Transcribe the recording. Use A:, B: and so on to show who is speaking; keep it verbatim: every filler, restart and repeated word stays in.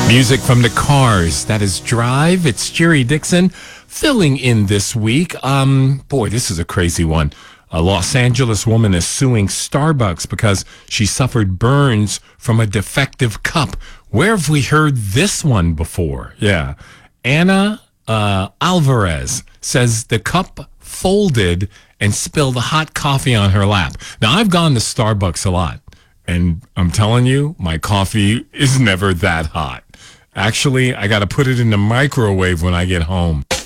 A: Music from the Cars. That is Drive. It's Jerry Dixon filling in this week. Um, boy, this is a crazy one. A Los Angeles woman is suing Starbucks because she suffered burns from a defective cup. Where have we heard this one before? Yeah. Anna uh, Alvarez says the cup folded and spilled hot coffee on her lap. Now, I've gone to Starbucks a lot, and I'm telling you, my coffee is never that hot. Actually, I got to put it in the microwave when I get home.